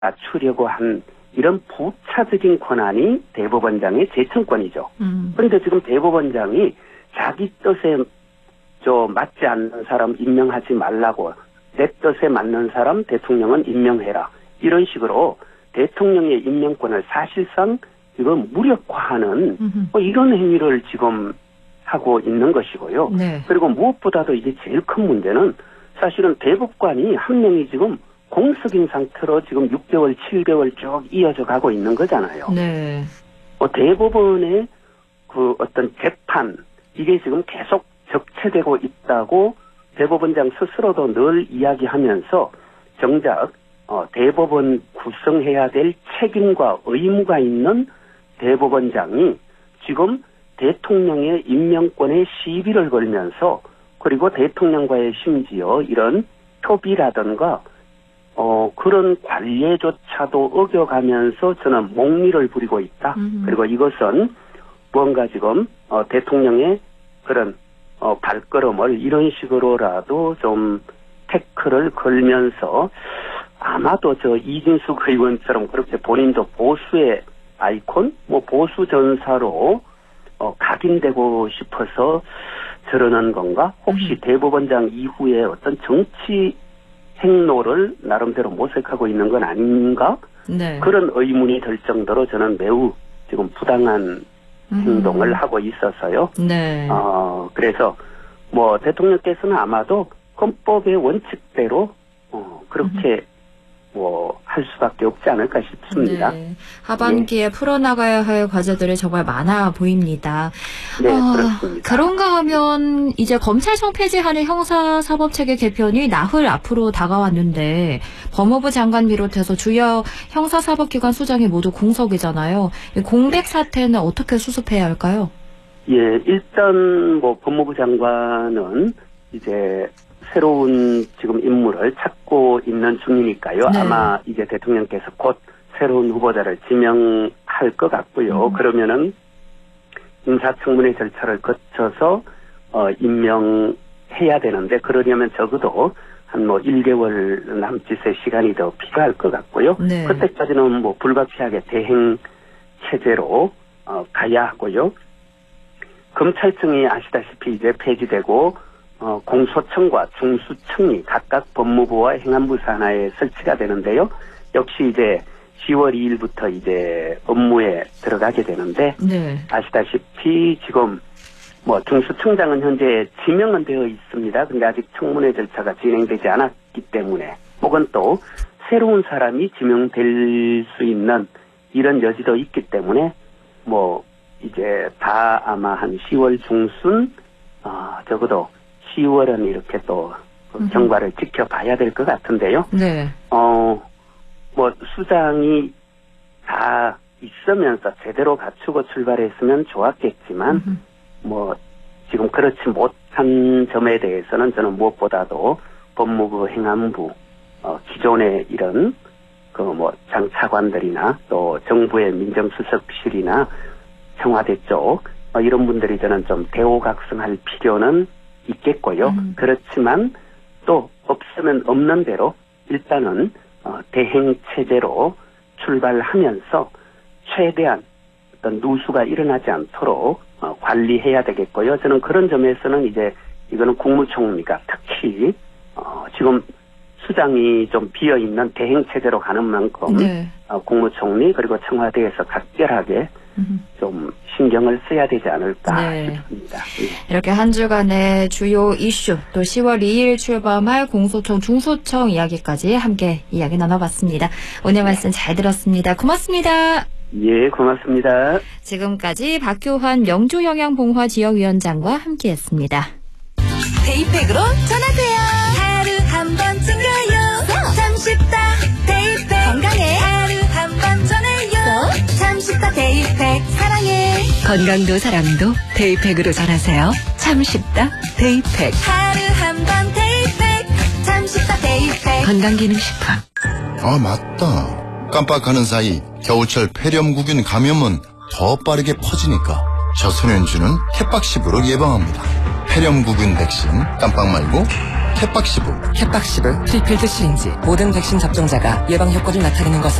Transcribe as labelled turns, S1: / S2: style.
S1: 낮추려고 한 이런 부차적인 권한이 대법원장의 재청권이죠. 그런데 지금 대법원장이 자기 뜻에 맞지 않는 사람 임명하지 말라고, 내 뜻에 맞는 사람 대통령은 임명해라, 이런 식으로 대통령의 임명권을 사실상 이건 무력화하는 이런 행위를 지금 하고 있는 것이고요.
S2: 네.
S1: 그리고 무엇보다도 이게 제일 큰 문제는 사실은 대법관이 한 명이 지금 공석인 상태로 지금 6개월, 7개월 쭉 이어져 가고 있는 거잖아요.
S2: 네.
S1: 대법원의 그 어떤 재판, 이게 지금 계속 적체되고 있다고 대법원장 스스로도 늘 이야기하면서 정작 대법원 구성해야 될 책임과 의무가 있는 대법원장이 지금 대통령의 임명권에 시비를 걸면서, 그리고 대통령과의 심지어 이런 협의라든가 그런 관례조차도 어겨가면서 저는 목리를 부리고 있다. 그리고 이것은 뭔가 지금 대통령의 그런 발걸음을 이런 식으로라도 좀 태클을 걸면서, 아마도 이진숙 의원처럼 그렇게 본인도 보수의 아이콘, 보수 전사로 각인되고 싶어서 저러는 건가? 혹시 대법원장 이후에 어떤 정치 행로를 나름대로 모색하고 있는 건 아닌가?
S2: 네.
S1: 그런 의문이 들 정도로 저는 매우 지금 부당한 행동을 하고 있어서요.
S2: 네.
S1: 그래서 대통령께서는 아마도 헌법의 원칙대로 그렇게 할 수밖에 없지 않을까 싶습니다.
S2: 네. 하반기에 풀어나가야 할 과제들이 정말 많아 보입니다.
S1: 네, 그렇습니다.
S2: 그런가 하면 이제 검찰청 폐지하는 형사사법체계 개편이 나흘 앞으로 다가왔는데, 법무부 장관 비롯해서 주요 형사사법기관 수장이 모두 공석이잖아요. 공백 사태는 어떻게 수습해야 할까요?
S1: 예, 일단 법무부 장관은 이제 새로운 지금 인물을 찾고 있는 중이니까요.
S2: 네.
S1: 아마 이제 대통령께서 곧 새로운 후보자를 지명할 것 같고요. 그러면은 인사청문회 절차를 거쳐서 임명해야 되는데, 그러려면 적어도 한 1개월 남짓의 시간이 더 필요할 것 같고요.
S2: 네.
S1: 그때까지는 불가피하게 대행 체제로 가야 하고요. 검찰청이 아시다시피 이제 폐지되고 공소청과 중수청이 각각 법무부와 행안부 산하에 설치가 되는데요. 역시 이제 10월 2일부터 이제 업무에 들어가게 되는데,
S2: 네.
S1: 아시다시피 지금 중수청장은 현재 지명은 되어 있습니다. 근데 아직 청문회 절차가 진행되지 않았기 때문에, 혹은 또 새로운 사람이 지명될 수 있는 이런 여지도 있기 때문에 이제 다 아마 한 10월 중순, 적어도 10월은 이렇게 또 경과를 지켜봐야 될 것 같은데요.
S2: 네.
S1: 수장이 다 있으면서 제대로 갖추고 출발했으면 좋았겠지만, 지금 그렇지 못한 점에 대해서는 저는 무엇보다도 법무부, 행안부, 기존의 이런 장차관들이나 또 정부의 민정수석실이나 청와대 쪽 이런 분들이 저는 좀 대오각성할 필요는 있겠고요. 그렇지만 또 없으면 없는 대로 일단은 대행 체제로 출발하면서 최대한 어떤 누수가 일어나지 않도록 관리해야 되겠고요. 저는 그런 점에서는 이제 이거는 국무총리가 특히 지금 수장이 좀 비어 있는 대행 체제로 가는 만큼
S2: 네.
S1: 국무총리 그리고 청와대에서 각별하게 좀 신경을 써야 되지 않을까
S2: 네.
S1: 싶습니다.
S2: 이렇게 한 주간의 주요 이슈, 또 10월 2일 출범할 공소청, 중소청 이야기까지 함께 이야기 나눠봤습니다. 오늘 말씀 잘 들었습니다. 고맙습니다.
S1: 예, 고맙습니다.
S2: 지금까지 박교환 명주영양봉화 지역위원장과 함께했습니다.
S3: 데이팩으로 전하세요. 하루 한 번쯤 가요. 참 쉽다. 데이팩 건강해. 하루 한 번 전해요. 참 쉽다. 데이팩 사랑해.
S4: 건강도 사랑도 데이팩으로 전하세요. 참 쉽다. 데이팩.
S3: 하루 한 번 데이팩. 참 쉽다. 데이팩.
S4: 건강기능식품.
S5: 아, 맞다. 깜빡하는 사이 겨울철 폐렴구균 감염은 더 빠르게 퍼지니까 저소년주는 캣박십으로 예방합니다. 폐렴구균 백신 깜빡 말고 캣박시브.
S6: 캣박시브 프리필드 시린지 모든 백신 접종자가 예방 효과를 나타내는 것은